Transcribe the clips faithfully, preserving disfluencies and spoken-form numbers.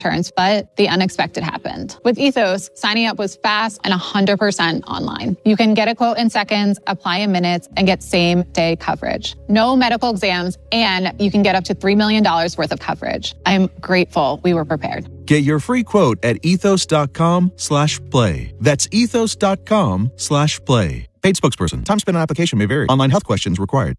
turns, but the unexpected happened. With Ethos, signing up was fast and one hundred percent online. You can get a quote in seconds, apply in minutes, and get same-day coverage. No medical exams, and you can get up to three million dollars worth of coverage. I'm grateful we were prepared. Get your free quote at ethos.com slash play. That's ethos.com slash play. Paid spokesperson. Time spent on application may vary. Online health questions required.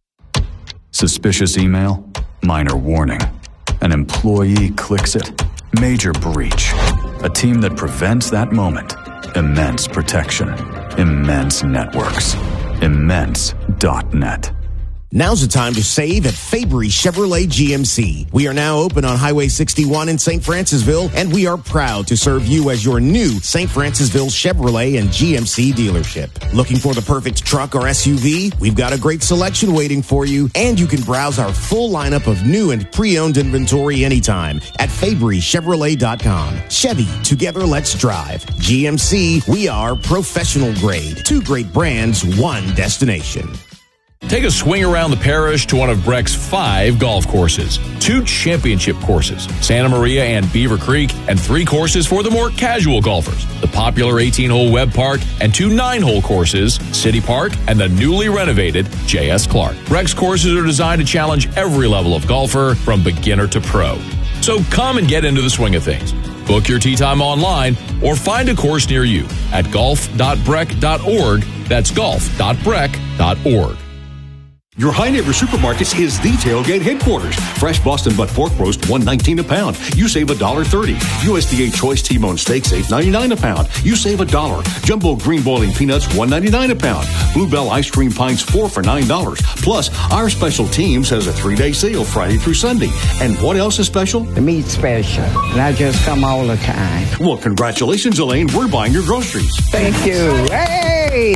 Suspicious email? Minor warning. An employee clicks it? Major breach. A team that prevents that moment. Immense protection. Immense networks. Immense dot net. Now's the time to save at Fabry Chevrolet G M C. We are now open on Highway sixty-one in Saint Francisville, and we are proud to serve you as your new Saint Francisville Chevrolet and G M C dealership. Looking for the perfect truck or S U V? We've got a great selection waiting for you, and you can browse our full lineup of new and pre-owned inventory anytime at Fabry Chevrolet dot com. Chevy, together let's drive. G M C, we are professional grade. Two great brands, one destination. Take a swing around the parish to one of Breck's five golf courses. Two championship courses, Santa Maria and Beaver Creek, and three courses for the more casual golfers. The popular eighteen-hole Webb Park and two nine-hole courses, City Park and the newly renovated J S. Clark. Breck's courses are designed to challenge every level of golfer from beginner to pro. So come and get into the swing of things. Book your tee time online or find a course near you at golf dot breck dot org. That's golf dot breck dot org. Your High Neighbor Supermarkets is the tailgate headquarters. Fresh Boston butt pork roast, one nineteen a pound. You save one dollar thirty. U S D A choice T-bone steaks, eight ninety-nine a pound. You save a dollar. Jumbo green boiling peanuts, one ninety-nine a pound. Bluebell ice cream pints, four for nine dollars. Plus, our special teams has a three-day sale Friday through Sunday. And what else is special? The meat special. And I just come all the time. Well, congratulations, Elaine. We're buying your groceries. Thank you. Hey!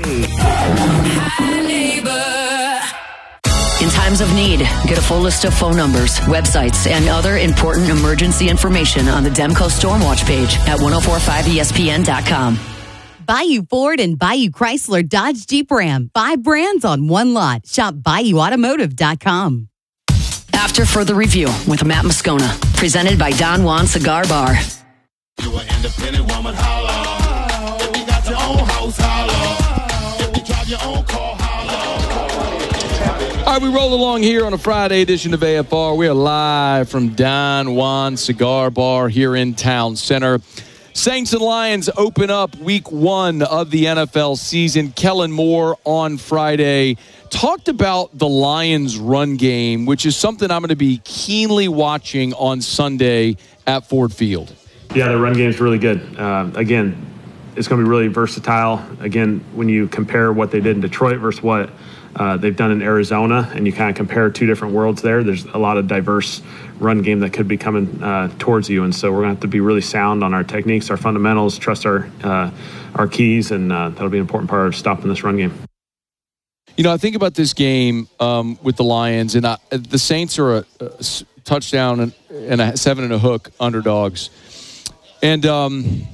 In times of need, get a full list of phone numbers, websites, and other important emergency information on the Demco Stormwatch page at ten forty-five E S P N dot com. Bayou Ford and Bayou Chrysler Dodge Jeep Ram. Five brands on one lot. Shop bayou automotive dot com. After Further Review with Matt Moscona. Presented by Don Juan Cigar Bar. You an independent woman, holla. If you got your own house, holla. If you drive your own car, holla. All right, we roll along here on a Friday edition of A F R. We are live from Don Juan Cigar Bar here in Town Center. Saints and Lions open up week one of the N F L season. Kellen Moore on Friday talked about the Lions' run game, which is something I'm going to be keenly watching on Sunday at Ford Field. Yeah, the run game is really good. Uh, again, it's going to be really versatile. Again, when you compare what they did in Detroit versus what Uh, they've done in Arizona, and you kind of compare two different worlds there. There's a lot of diverse run game that could be coming uh, towards you, and so we're going to have to be really sound on our techniques, our fundamentals, trust our uh, our keys, and uh, that'll be an important part of stopping this run game. You know, I think about this game um, with the Lions, and I, the Saints are a, a touchdown and, and a seven and a hook underdogs, and um,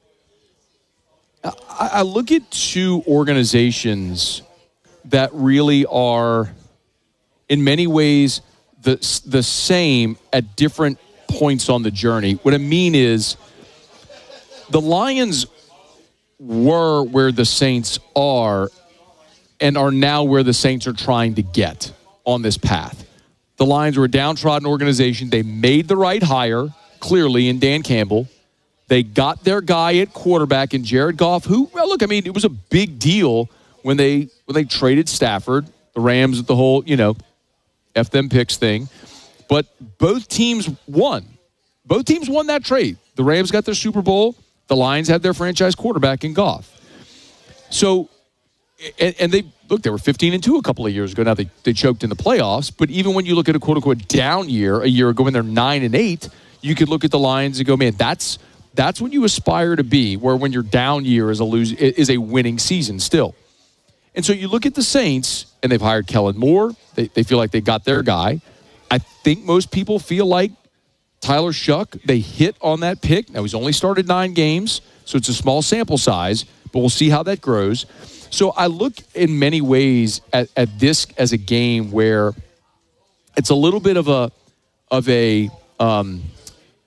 I, I look at two organizations that really are, in many ways, the the same at different points on the journey. What I mean is, the Lions were where the Saints are and are now where the Saints are trying to get on this path. The Lions were a downtrodden organization. They made the right hire, clearly, in Dan Campbell. They got their guy at quarterback in Jared Goff, who, well, look, I mean, it was a big deal when they when they traded Stafford, the Rams with the whole, you know, F them picks thing. But both teams won. Both teams won that trade. The Rams got their Super Bowl. The Lions had their franchise quarterback in Goff. So, and, and they, look, they were fifteen and two a couple of years ago. Now they, they choked in the playoffs. But even when you look at a quote-unquote down year, a year ago when they're nine and eight, you could look at the Lions and go, man, that's that's what you aspire to be, where when your down year is a lose is a winning season still. And so you look at the Saints, and they've hired Kellen Moore. They, they feel like they got their guy. I think most people feel like Tyler Shuck, they hit on that pick. Now, he's only started nine games, so it's a small sample size, but we'll see how that grows. So I look in many ways at, at this as a game where it's a little bit of a of a um,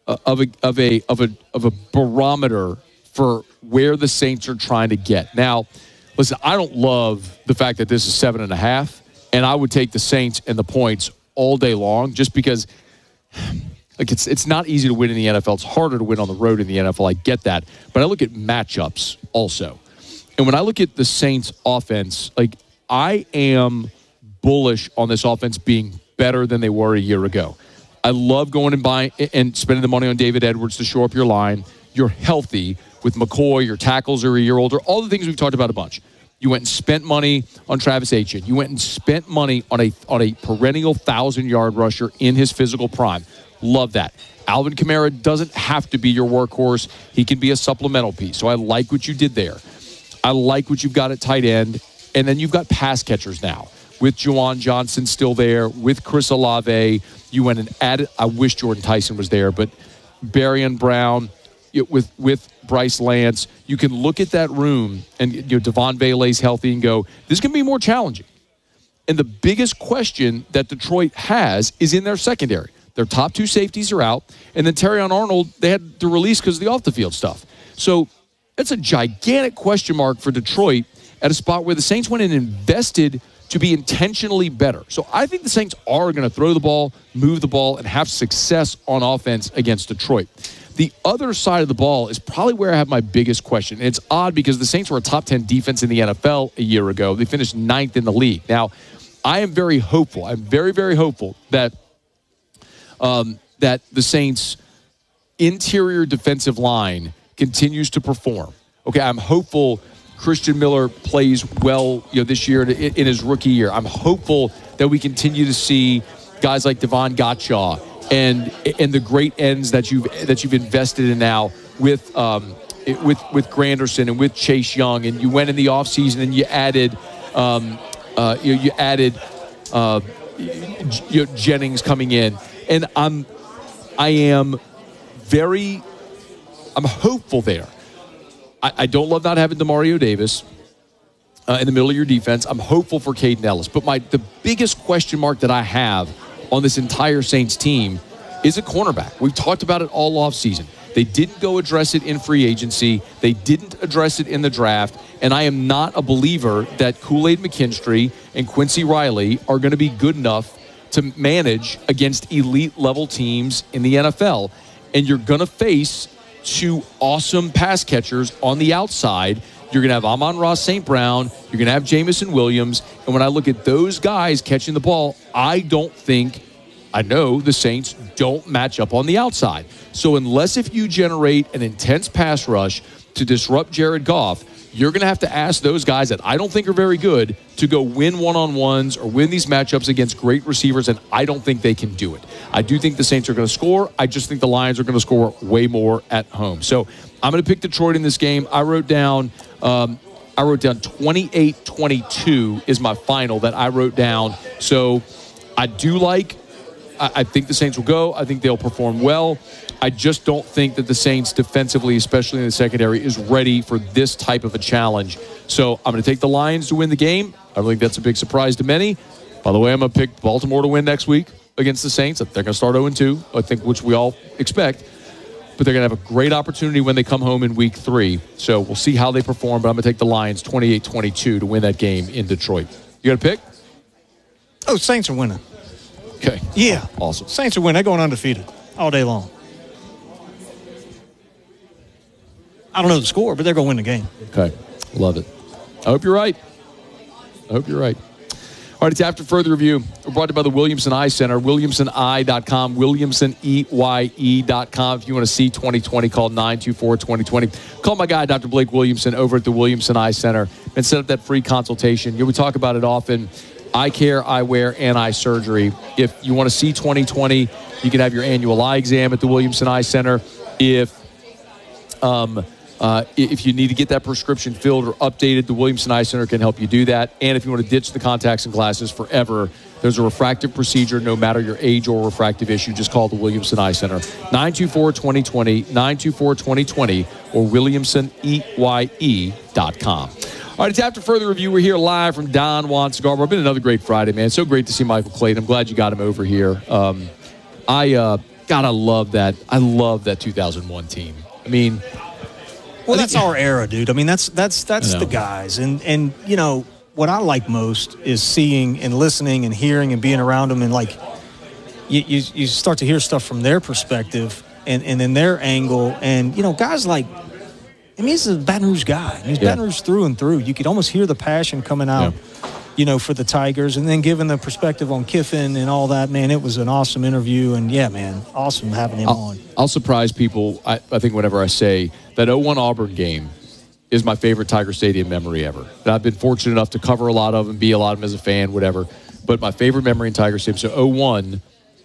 of a of a of a of a barometer for where the Saints are trying to get. Now, listen, I don't love the fact that this is seven and a half, and I would take the Saints and the points all day long, just because like it's it's not easy to win in the N F L. It's harder to win on the road in the N F L. I get that, but I look at matchups also, and when I look at the Saints offense, like I am bullish on this offense being better than they were a year ago. I love going and buying and spending the money on David Edwards to shore up your line. You're healthy with McCoy. Your tackles are a year older. All the things we've talked about a bunch. You went and spent money on Travis Etienne. You went and spent money on a on a perennial thousand-yard rusher in his physical prime. Love that. Alvin Kamara doesn't have to be your workhorse. He can be a supplemental piece. So I like what you did there. I like what you've got at tight end. And then you've got pass catchers now. With Juwan Johnson still there, with Chris Olave, you went and added, I wish Jordan Tyson was there, but Barrion Brown, it, with with Bryce Lance, you can look at that room and you know Devon Vele's healthy and go, this is going to be more challenging. And the biggest question that Detroit has is in their secondary. Their top two safeties are out, and then Terrion Arnold, they had to release because of the off-the-field stuff. So that's a gigantic question mark for Detroit at a spot where the Saints went and invested to be intentionally better. So I think the Saints are going to throw the ball, move the ball, and have success on offense against Detroit. The other side of the ball is probably where I have my biggest question. And it's odd because the Saints were a top ten defense in the N F L a year ago. They finished ninth in the league. Now, I am very hopeful. I'm very, very hopeful that um, that the Saints' interior defensive line continues to perform. Okay, I'm hopeful Christian Miller plays well, you know, this year in, in his rookie year. I'm hopeful that we continue to see guys like Devon Gottschall and and the great ends that you've that you've invested in now with um, with with Granderson and with Chase Young, and you went in the offseason and you added um, uh, you, you added uh, you know, Jennings coming in, and I'm I am very I'm hopeful there. I, I don't love not having DeMario Davis uh, in the middle of your defense. I'm hopeful for Caden Ellis. But my the biggest question mark that I have on this entire Saints team is a cornerback. We've talked about it all offseason. They didn't go address it in free agency. They didn't address it in the draft. And I am not a believer that Kool-Aid McKinstry and Quincy Riley are going to be good enough to manage against elite-level teams in the N F L. And you're going to face two awesome pass catchers on the outside. You're going to have Amon-Ra Saint Brown. You're going to have Jamison Williams. And when I look at those guys catching the ball, I don't think, I know the Saints don't match up on the outside. So unless if you generate an intense pass rush to disrupt Jared Goff, you're going to have to ask those guys that I don't think are very good to go win one-on-ones or win these matchups against great receivers, and I don't think they can do it. I do think the Saints are going to score. I just think the Lions are going to score way more at home. So I'm going to pick Detroit in this game. I wrote down um, I wrote down twenty-eight twenty-two is my final that I wrote down. So I do like I, I think the Saints will go. I think they'll perform well. I just don't think that the Saints defensively, especially in the secondary, is ready for this type of a challenge. So I'm going to take the Lions to win the game. I don't think that's a big surprise to many. By the way, I'm going to pick Baltimore to win next week against the Saints. They're going to start oh and two, I think, which we all expect. But they're going to have a great opportunity when they come home in week three. So we'll see how they perform, but I'm going to take the Lions twenty-eight twenty-two to win that game in Detroit. You got a pick? Oh, Saints are winning. Okay. Yeah. Awesome. Saints are winning. They're going undefeated all day long. I don't know the score, but they're going to win the game. Okay. Love it. I hope you're right. I hope you're right. All right, it's After Further Review. We're brought to you by the Williamson Eye Center, williamson eye dot com, williamson eye dot com. If you want to see twenty twenty, call nine two four, twenty twenty. Call my guy, Doctor Blake Williamson, over at the Williamson Eye Center, and set up that free consultation. You know, we talk about it often. Eye care, eyewear, and eye surgery. If you want to see twenty twenty, you can have your annual eye exam at the Williamson Eye Center. If um, uh, if you need to get that prescription filled or updated, the Williamson Eye Center can help you do that. And if you want to ditch the contacts and glasses forever, there's a refractive procedure no matter your age or refractive issue. Just call the Williamson Eye Center. nine two four, twenty twenty, nine two four, twenty twenty, or williamson eye dot com. All right, it's After Further Review. We're here live from Don Juan Cigar Bar. Been another great Friday, man. So great to see Michael Clayton. I'm glad you got him over here. Um, I uh, God, I love that. I love that two thousand one team. I mean, well, that's our era, dude. I mean, that's that's that's the guys, and and you know what I like most is seeing and listening and hearing and being around them, and like you you, you start to hear stuff from their perspective and and in their angle, and you know guys like. I mean, he's a Baton Rouge guy. He's yeah. Baton Rouge through and through. You could almost hear the passion coming out, yeah. you know, for the Tigers. And then giving the perspective on Kiffin and all that, man, it was an awesome interview. And, yeah, man, awesome having him I'll, on. I'll surprise people, I, I think, whenever I say that oh one Auburn game is my favorite Tiger Stadium memory ever. And I've been fortunate enough to cover a lot of them, be a lot of them as a fan, whatever. But my favorite memory in Tiger Stadium, so oh one,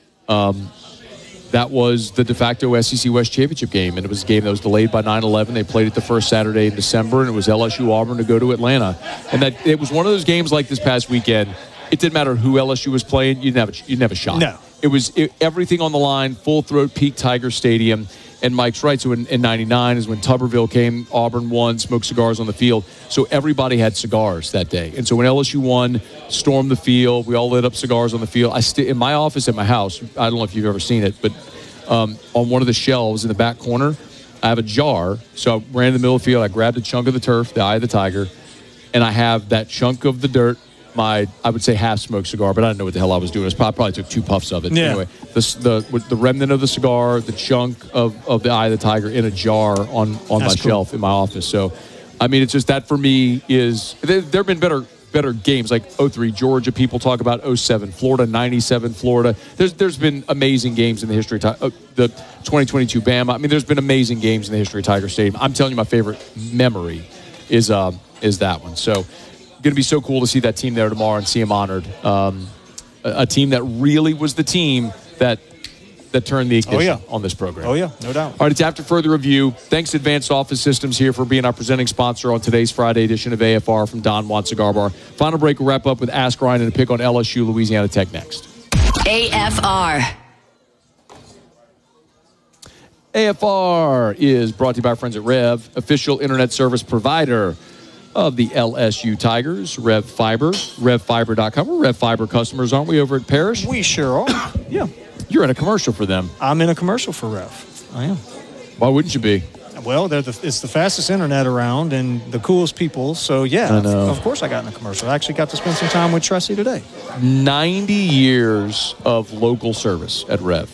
um, that was the de facto S E C West Championship game, and it was a game that was delayed by nine eleven. They played it the first Saturday in December, and it was L S U Auburn to go to Atlanta. And that it was one of those games like this past weekend. It didn't matter who L S U was playing. You didn't have a, you didn't have a shot. No. It was it, everything on the line, full throat, peak Tiger Stadium. And Mike's right. So in, in ninety-nine is when Tuberville came, Auburn won, smoked cigars on the field. So everybody had cigars that day. And so when L S U won, stormed the field, we all lit up cigars on the field. I st- in my office at my house, I don't know if you've ever seen it, but um, on one of the shelves in the back corner, I have a jar. So I ran in the middle of the field. I grabbed a chunk of the turf, the eye of the tiger, and I have that chunk of the dirt, my, I would say half-smoked cigar, but I didn't know what the hell I was doing. I was probably, probably took two puffs of it. Yeah. Anyway, the, the the remnant of the cigar, the chunk of, of the eye of the tiger in a jar on, on my cool. shelf in my office. So, I mean, it's just that for me is, there, there have been better better games like oh three Georgia, people talk about oh seven Florida, ninety-seven Florida. There's There's been amazing games in the history of uh, the twenty twenty-two Bama. I mean, there's been amazing games in the history of Tiger Stadium. I'm telling you, my favorite memory is um, is that one. So, going to be so cool to see that team there tomorrow and see them honored. Um, a, a team that really was the team that that turned the ignition oh, yeah. on this program. Oh, yeah, no doubt. All right, it's After Further Review. Thanks, Advanced Office Systems, here for being our presenting sponsor on today's Friday edition of A F R from Don Juan Cigar Bar. Final break, we'll wrap up with Ask Ryan and a pick on L S U, Louisiana Tech next. A F R. A F R is brought to you by our friends at Rev, official internet service provider of the L S U Tigers. Rev Fiber, rev fiber dot com. We're Rev Fiber customers, aren't we, over at Parrish? We sure are. Yeah. You're in a commercial for them. I'm in a commercial for Rev. I am. Why wouldn't you be? Well, they're the, it's the fastest internet around and the coolest people. So, yeah, I know. of course I got in a commercial. I actually got to spend some time with Tressie today. ninety years of local service at Rev.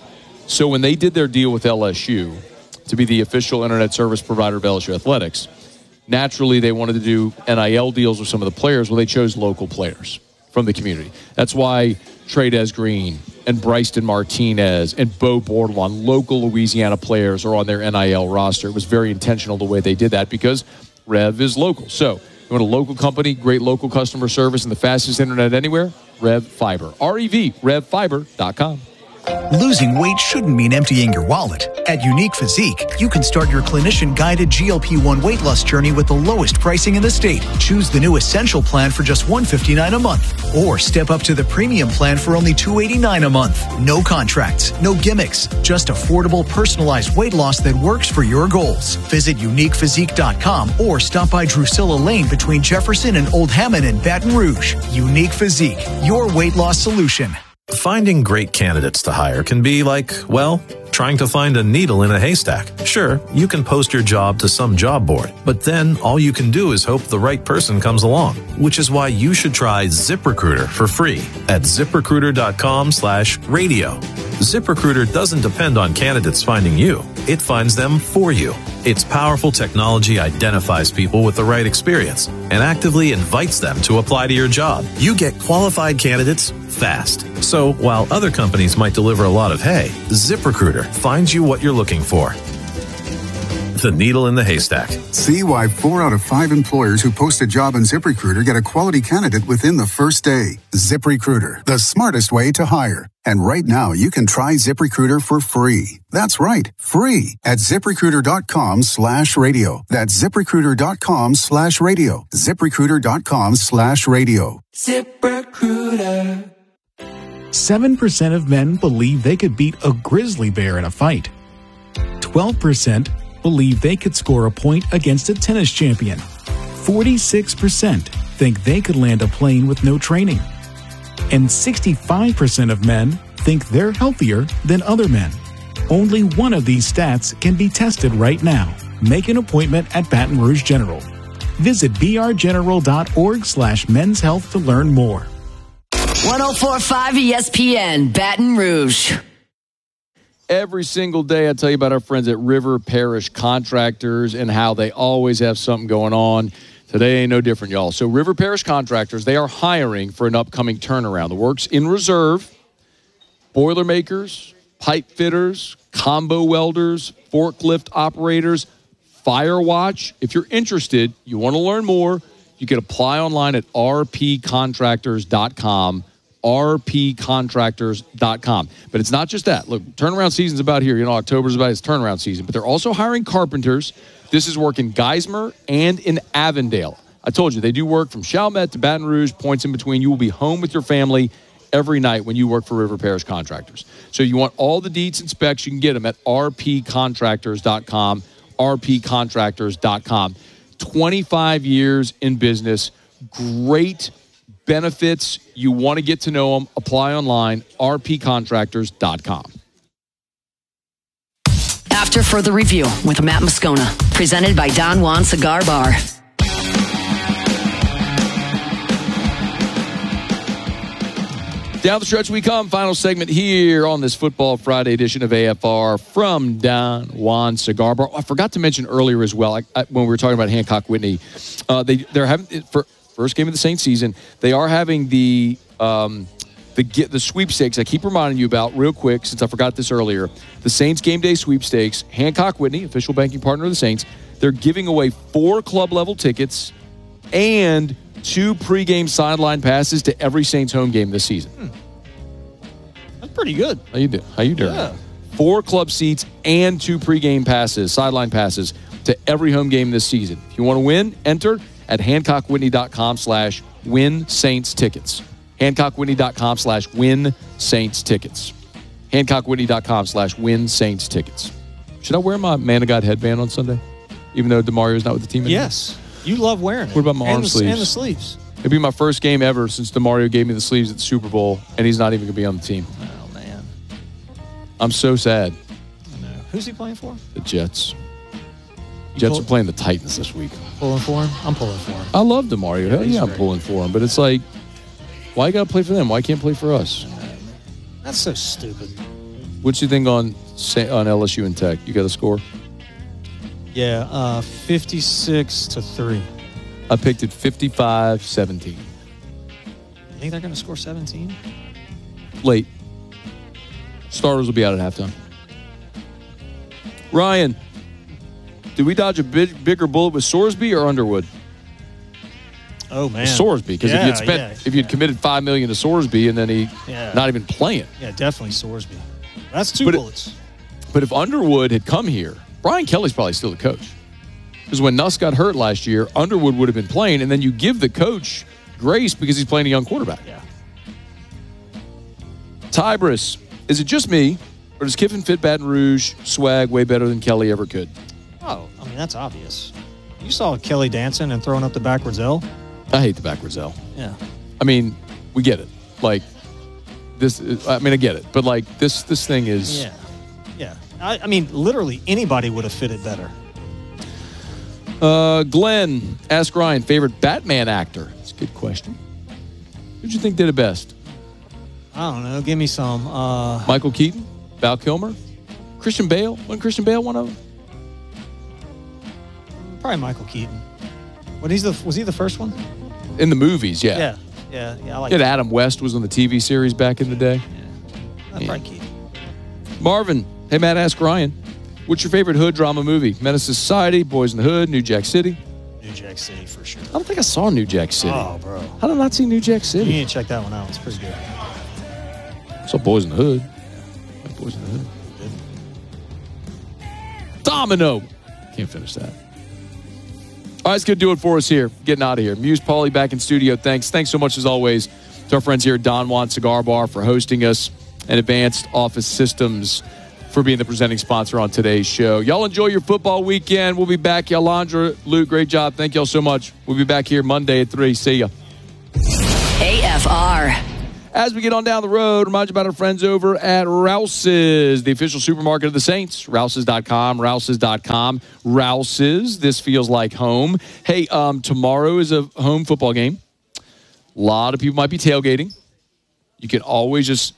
So when they did their deal with L S U to be the official internet service provider of L S U Athletics, naturally they wanted to do N I L deals with some of the players. Well, they chose local players from the community. That's why Trades Green and Bryson Martinez and Bo Bordelon, local Louisiana players, are on their N I L roster. It was very intentional the way they did that because Rev is local. So you want a local company, great local customer service, and the fastest internet anywhere? Rev Fiber. R E V, rev fiber dot com. Losing weight shouldn't mean emptying your wallet. At Unique Physique, you can start your clinician-guided G L P one weight loss journey with the lowest pricing in the state. Choose the new Essential plan for just one hundred fifty-nine dollars a month. Or step up to the Premium plan for only two hundred eighty-nine dollars a month. No contracts, no gimmicks, just affordable, personalized weight loss that works for your goals. Visit unique physique dot com or stop by Drusilla Lane between Jefferson and Old Hammond in Baton Rouge. Unique Physique, your weight loss solution. Finding great candidates to hire can be like, well, trying to find a needle in a haystack. Sure, you can post your job to some job board, but then all you can do is hope the right person comes along, which is why you should try ZipRecruiter for free at ziprecruiter dot com slash radio. ZipRecruiter doesn't depend on candidates finding you. It finds them for you. Its powerful technology identifies people with the right experience and actively invites them to apply to your job. You get qualified candidates fast. So while other companies might deliver a lot of hay, ZipRecruiter finds you what you're looking for. The needle in the haystack. See why four out of five employers who post a job on ZipRecruiter get a quality candidate within the first day. ZipRecruiter, the smartest way to hire. And right now, you can try ZipRecruiter for free. That's right, free at ziprecruiter dot com slash radio. That's ziprecruiter dot com slash radio. ziprecruiter dot com slash radio. ZipRecruiter. seven percent of men believe they could beat a grizzly bear in a fight. twelve percent believe they could score a point against a tennis champion. forty-six percent think they could land a plane with no training. And sixty-five percent of men think they're healthier than other men. Only one of these stats can be tested right now. Make an appointment at Baton Rouge General. Visit b r general dot org slash men's health to learn more. one oh four point five E S P N, Baton Rouge. Every single day, I tell you about our friends at River Parish Contractors and how they always have something going on. Today ain't no different, y'all. So River Parish Contractors, they are hiring for an upcoming turnaround. The work's in reserve. Boilermakers, pipe fitters, combo welders, forklift operators, fire watch. If you're interested, you want to learn more, you can apply online at r p contractors dot com. r p contractors dot com. But it's not just that. Look, turnaround season's about here. You know, October's about its turnaround season. But they're also hiring carpenters. This is work in Geismar and in Avondale. I told you, they do work from Chalmette to Baton Rouge, points in between. You will be home with your family every night when you work for River Parish Contractors. So you want all the deets and specs, you can get them at r p contractors dot com, r p contractors dot com. twenty-five years in business, great benefits. You want to get to know them, apply online, r p contractors dot com. After Further Review with Matt Moscona, presented by Don Juan Cigar Bar. Down the stretch we come. Final segment here on this Football Friday edition of A F R from Don Juan Cigar Bar. Oh, I forgot to mention earlier as well, I, I, when we were talking about Hancock Whitney, uh, they, they're having, for first game of the Saints season, they are having the um, the the sweepstakes I keep reminding you about real quick since I forgot this earlier. The Saints Game Day sweepstakes, Hancock Whitney, official banking partner of the Saints, they're giving away four club-level tickets and two pregame sideline passes to every Saints home game this season. Hmm. That's pretty good. How you do? How you doing? Yeah. Four club seats and two pregame passes, sideline passes to every home game this season. If you want to win, enter at hancock whitney dot com slash win Saints tickets. hancock whitney dot com slash win Saints tickets. hancock whitney dot com slash win Saints tickets. Should I wear my Man of God headband on Sunday, even though DeMario's not with the team anymore? Yes. You love wearing it. What about my and arm the, sleeves? And the sleeves. It'd be my first game ever since DeMario gave me the sleeves at the Super Bowl, and he's not even going to be on the team. Oh, man. I'm so sad. No. Who's he playing for? The Jets. You Jets pull- are playing the Titans this week. Pulling for him? I'm pulling for him. I love DeMario. Hell he's yeah, I'm great. pulling for him. But it's like, why you got to play for them? Why can't play for us? That's so stupid. What you think on Sa- on L S U and Tech? You got a score? Yeah, uh, fifty-six to three. I picked it fifty-five seventeen. You think they're going to score seventeen? Late. Starters will be out at halftime. Ryan, did we dodge a big, bigger bullet with Sorsby or Underwood? Oh, man. Sorsby, because yeah, if you'd spent, yeah, if you'd committed five million to Sorsby and then he Yeah. not even playing. Yeah, definitely Sorsby. That's two But it- bullets. But if Underwood had come here, Brian Kelly's probably still the coach. Because when Nuss got hurt last year, Underwood would have been playing, and then you give the coach grace because he's playing a young quarterback. Yeah. Tybris, is it just me, or does Kiffin fit Baton Rouge swag way better than Kelly ever could? Oh, I mean, that's obvious. You saw Kelly dancing and throwing up the backwards L. I hate the backwards L. Yeah. I mean, we get it. Like, this, is, I mean, I get it. But, like, this this thing is... Yeah. Yeah. I, I mean, literally anybody would have fit it better. Uh, Glenn, ask Ryan, favorite Batman actor? That's a good question. Who'd you think did it best? I don't know. Give me some. Uh, Michael Keaton? Val Kilmer? Christian Bale? Wasn't Christian Bale one of them? probably Michael Keaton. What he's the was he the first one? In the movies, yeah. Yeah. Yeah. Yeah. I like Yeah, that. Adam West was on the T V series back in the day. Yeah. Yeah. Probably Keaton. Marvin, hey, Matt, ask Ryan. What's your favorite hood drama movie? Menace to Society, Boys in the Hood, New Jack City? New Jack City for sure. I don't think I saw New Jack City. Oh, bro. How did I not see New Jack You City? need to check that one out. It's pretty good. I saw Boys in the Hood. Yeah, Boys in the Hood. Domino. Can't finish that. All right, it's going to do it for us here. Getting out of here. Muse Pauly back in studio. Thanks. Thanks so much, as always, to our friends here at Don Juan Cigar Bar for hosting us, and Advanced Office Systems for being the presenting sponsor on today's show. Y'all enjoy your football weekend. We'll be back. Alondra, Luke, great job. Thank y'all so much. We'll be back here Monday at three. See ya. A F R. As we get on down the road, remind you about our friends over at Rouse's, the official supermarket of the Saints. Rouse's dot com, Rouse's dot com. Rouse's, this feels like home. Hey, um, tomorrow is a home football game. A lot of people might be tailgating. You can always just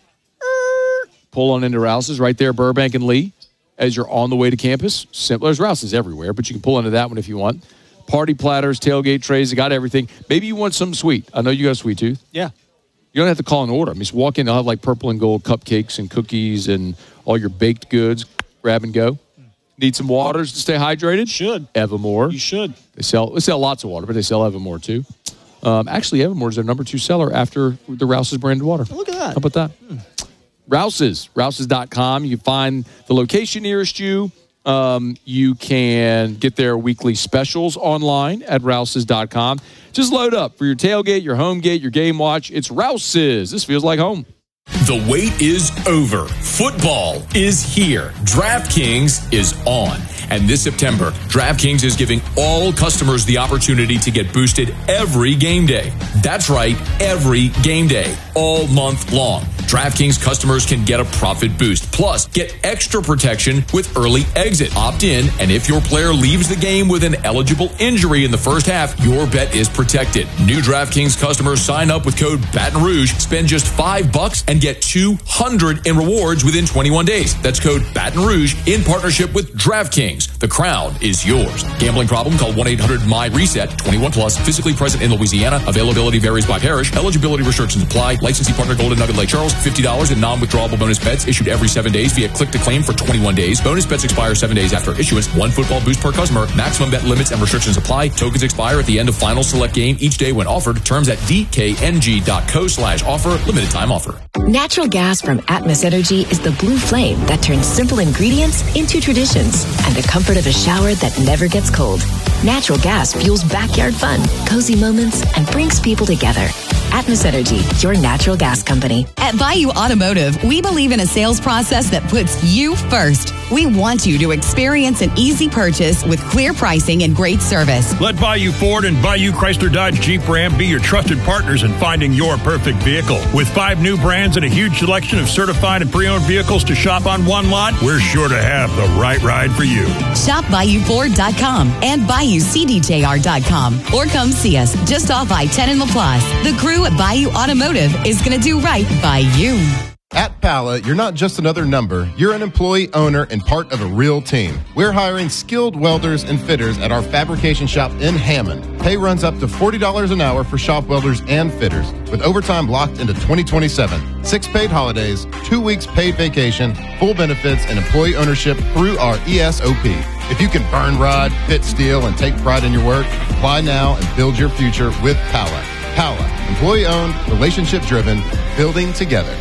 pull on into Rouse's right there, Burbank and Lee, as you're on the way to campus. Simple. There's Rouse's everywhere, but you can pull into that one if you want. Party platters, tailgate trays, they got everything. Maybe you want something sweet. I know you got a sweet tooth. Yeah. You don't have to call an order. I mean, just walk in. They'll have like purple and gold cupcakes and cookies and all your baked goods. Grab and go. Need some waters to stay hydrated? Should. Evermore. You should. They sell they sell lots of water, but they sell Evermore too. Um, actually, Evermore is their number two seller after the Rouse's branded water. Look at that. How about that? Hmm. Rouse's, Rouse's dot com. You can find the location nearest you. Um, you can get their weekly specials online at Rouse's dot com. Just load up for your tailgate, your home gate, your game watch. It's Rouse's. This feels like home. The wait is over. Football is here. DraftKings is on. And this September, DraftKings is giving all customers the opportunity to get boosted every game day. That's right, every game day, all month long. DraftKings customers can get a profit boost, plus get extra protection with early exit. Opt in, and if your player leaves the game with an eligible injury in the first half, your bet is protected. New DraftKings customers sign up with code Baton Rouge, spend just five bucks, and get two hundred in rewards within twenty-one days. That's code Baton Rouge in partnership with DraftKings. The crown is yours. Gambling problem? Call one eight hundred M Y reset. twenty-one plus. Physically present in Louisiana. Availability varies by parish. Eligibility restrictions apply. Licensee partner Golden Nugget Lake Charles. fifty dollars in non-withdrawable bonus bets issued every seven days via click to claim for twenty-one days. Bonus bets expire seven days after issuance. One football boost per customer. Maximum bet limits and restrictions apply. Tokens expire at the end of final select game each day when offered. Terms at d k n g dot co slash offer. Limited time offer. Natural gas from Atmos Energy is the blue flame that turns simple ingredients into traditions and the comfort of a shower that never gets cold. Natural gas fuels backyard fun, cozy moments, and brings people together. Atmos Energy, your natural gas company. At Bayou Automotive, we believe in a sales process that puts you first. We want you to experience an easy purchase with clear pricing and great service. Let Bayou Ford and Bayou Chrysler Dodge Jeep Ram be your trusted partners in finding your perfect vehicle. With five new brands and a huge selection of certified and pre-owned vehicles to shop on one lot, we're sure to have the right ride for you. Shop Bayou Ford dot com and Bayou C D J R dot com or come see us just off I ten in LaPlace. The crew at Bayou Automotive is going to do right by you. At Pala, you're not just another number. You're an employee, owner, and part of a real team. We're hiring skilled welders and fitters at our fabrication shop in Hammond. Pay runs up to forty dollars an hour for shop welders and fitters, with overtime locked into twenty twenty-seven. Six paid holidays, two weeks paid vacation, full benefits, and employee ownership through our E S O P. If you can burn rod, fit steel, and take pride in your work, apply now and build your future with Pala. Pala, employee-owned, relationship-driven, building together.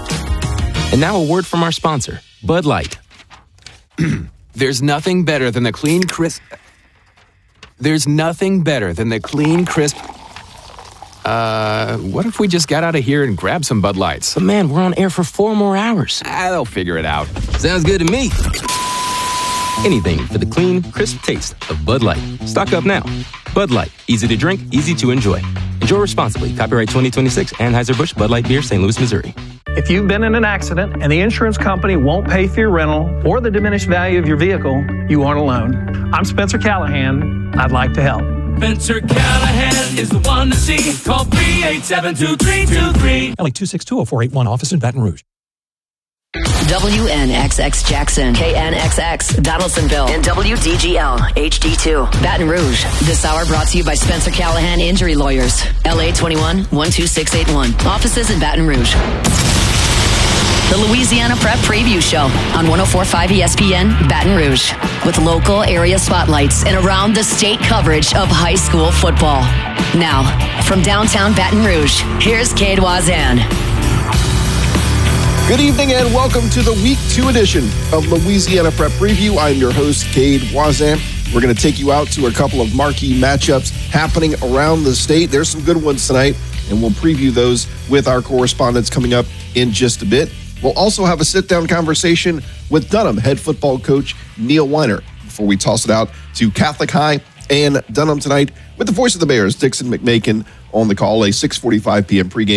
And now a word from our sponsor, Bud Light. There's nothing better than the clean, crisp... There's nothing better than the clean, crisp... Uh, what if we just got out of here and grabbed some Bud Lights? But man, we're on air for four more hours. Ah, they'll figure it out. Sounds good to me. Anything for the clean, crisp taste of Bud Light. Stock up now. Bud Light. Easy to drink, easy to enjoy. Enjoy responsibly. Copyright twenty twenty-six, Anheuser-Busch Bud Light Beer, Saint Louis, Missouri. If you've been in an accident and the insurance company won't pay for your rental or the diminished value of your vehicle, you aren't alone. I'm Spencer Callahan. I'd like to help. Spencer Callahan is the one to see. Call three eight seven, two three two three. L A two six two oh four eight one, office in Baton Rouge. W N X X Jackson, K N X X Donaldsonville, and W D G L H D two Baton Rouge. This hour brought to you by Spencer Callahan Injury Lawyers. L A twenty-one, one two six eight one. Offices in Baton Rouge. The Louisiana Prep Preview Show on one oh four point five E S P N Baton Rouge, with local area spotlights and around the state coverage of high school football. Now, from downtown Baton Rouge, here's Cade Wazan. Good evening and welcome to the Week two edition of Louisiana Prep Preview. I'm your host, Cade Wazan. We're going to take you out to a couple of marquee matchups happening around the state. There's some good ones tonight, and we'll preview those with our correspondents coming up in just a bit. We'll also have a sit-down conversation with Dunham head football coach Neil Weiner before we toss it out to Catholic High and Dunham tonight with the voice of the Bears, Dixon McMakin, on the call, a six forty-five p.m. pregame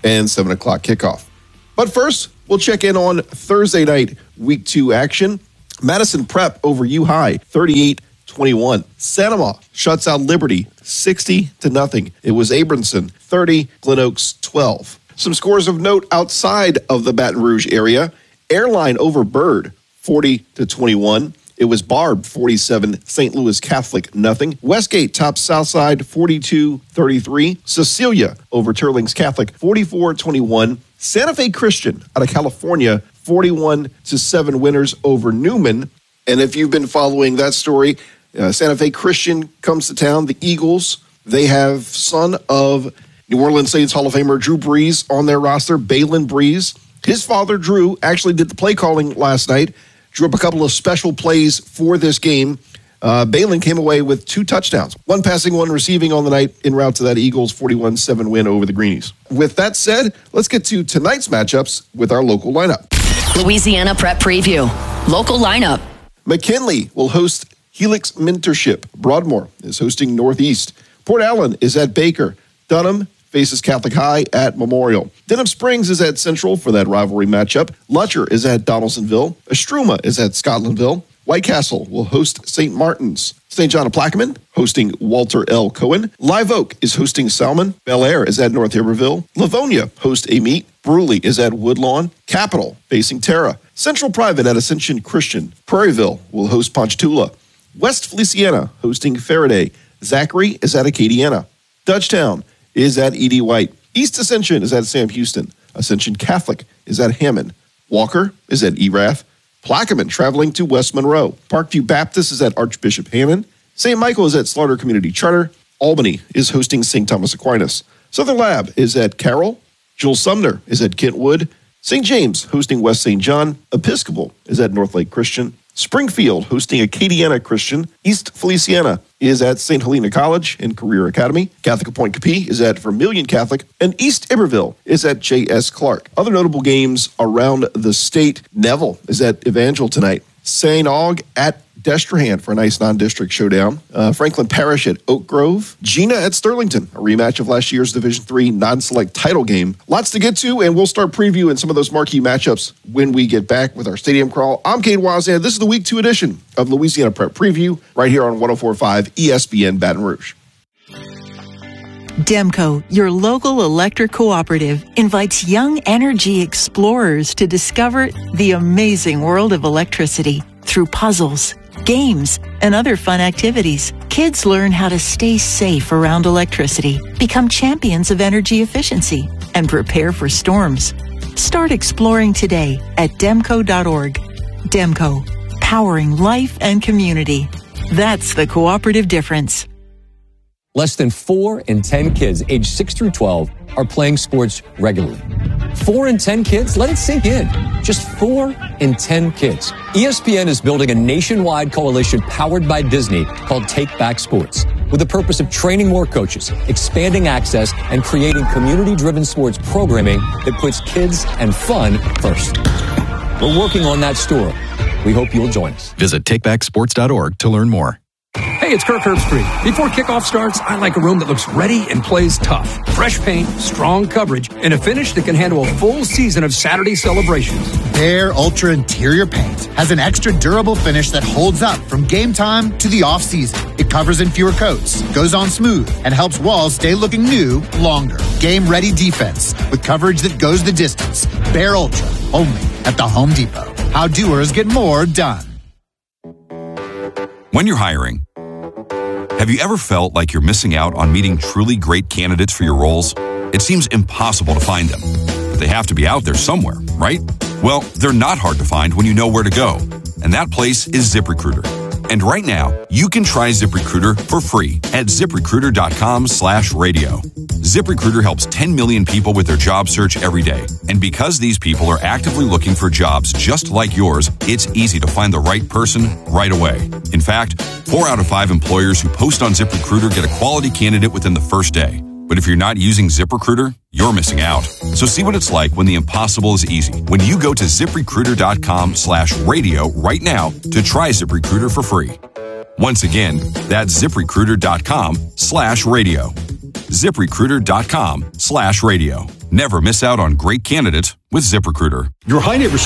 and seven o'clock kickoff. But first, we'll check in on Thursday night week two action. Madison Prep over U High, thirty-eight twenty-one. Sanoma shuts out Liberty, sixty to nothing. It was Abramson, thirty, Glen Oaks, twelve. Some scores of note outside of the Baton Rouge area. Airline over Bird, forty to twenty-one. It was Barb, forty-seven, Saint Louis Catholic, nothing. Westgate tops Southside, forty-two thirty-three. Cecilia over Turlings Catholic, forty-four twenty-one. Santa Fe Christian out of California, forty-one to seven winners over Newman. And if you've been following that story, uh, Santa Fe Christian comes to town. The Eagles, they have son of New Orleans Saints Hall of Famer Drew Brees on their roster, Balin Brees. His father, Drew, actually did the play calling last night, drew up a couple of special plays for this game. Uh, Balin came away with two touchdowns, one passing, one receiving on the night en route to that Eagles forty-one seven win over the Greenies. With that said, let's get to tonight's matchups with our local lineup. Louisiana Prep Preview. Local lineup. McKinley will host Helix Mentorship. Broadmoor is hosting Northeast. Port Allen is at Baker. Dunham faces Catholic High at Memorial. Denham Springs is at Central for that rivalry matchup. Lutcher is at Donaldsonville. Estruma is at Scotlandville. White Castle will host Saint Martin's. Saint John of Plaquemine hosting Walter L. Cohen. Live Oak is hosting Salmon. Bel Air is at North Iberville. Livonia hosts a meet. Bruley is at Woodlawn. Capital facing Terra. Central Private at Ascension Christian. Prairieville will host Ponchatoula. West Feliciana hosting Faraday. Zachary is at Acadiana. Dutchtown is at E D White. East Ascension is at Sam Houston. Ascension Catholic is at Hammond. Walker is at Erath. Plaquemine traveling to West Monroe. Parkview Baptist is at Archbishop Hannon. Saint Michael is at Slaughter Community Charter. Albany is hosting Saint Thomas Aquinas. Southern Lab is at Carroll. Jules Sumner is at Kentwood. Saint James hosting West Saint John. Episcopal is at Northlake Christian. Springfield hosting Acadiana Christian. East Feliciana is at Saint Helena College and Career Academy. Catholic of Point Capee is at Vermilion Catholic. And East Iberville is at J S Clark. Other notable games around the state. Neville is at Evangel tonight. Saint Aug at Destrehan for a nice non-district showdown. Uh, Franklin Parish at Oak Grove. Gina at Sterlington, a rematch of last year's Division three non-select title game. Lots to get to, and we'll start previewing some of those marquee matchups when we get back with our Stadium Crawl. I'm Cade Wazan. This is the Week two edition of Louisiana Prep Preview right here on one oh four point five E S P N Baton Rouge. Demco, your local electric cooperative, invites young energy explorers to discover the amazing world of electricity through puzzles, games, and other fun activities. Kids learn how to stay safe around electricity, become champions of energy efficiency, and prepare for storms. Start exploring today at demco dot org. Demco, powering life and community. That's the cooperative difference. Less than four in ten kids aged six through twelve are playing sports regularly. Four in ten kids? Let it sink in. Just four in ten kids. E S P N is building a nationwide coalition powered by Disney called Take Back Sports, with the purpose of training more coaches, expanding access, and creating community-driven sports programming that puts kids and fun first. We're working on that story. We hope you'll join us. Visit take back sports dot org to learn more. Hey, it's Kirk Herbstreit. Before kickoff starts, I like a room that looks ready and plays tough. Fresh paint, strong coverage, and a finish that can handle a full season of Saturday celebrations. Behr Ultra Interior Paint has an extra durable finish that holds up from game time to the off-season. It covers in fewer coats, goes on smooth, and helps walls stay looking new longer. Game-ready defense with coverage that goes the distance. Behr Ultra, only at the Home Depot. How doers get more done. When you're hiring, have you ever felt like you're missing out on meeting truly great candidates for your roles? It seems impossible to find them, but they have to be out there somewhere, right? Well, they're not hard to find when you know where to go, and that place is ZipRecruiter. And right now, you can try ZipRecruiter for free at ZipRecruiter.com slash radio. ZipRecruiter helps ten million people with their job search every day. And because these people are actively looking for jobs just like yours, it's easy to find the right person right away. In fact, four out of five employers who post on ZipRecruiter get a quality candidate within the first day. But if you're not using ZipRecruiter, you're missing out. So see what it's like when the impossible is easy. When you go to ZipRecruiter.com slash radio right now to try ZipRecruiter for free. Once again, that's ZipRecruiter.com slash radio. ZipRecruiter.com slash radio. Never miss out on great candidates with ZipRecruiter. Your High Neighbor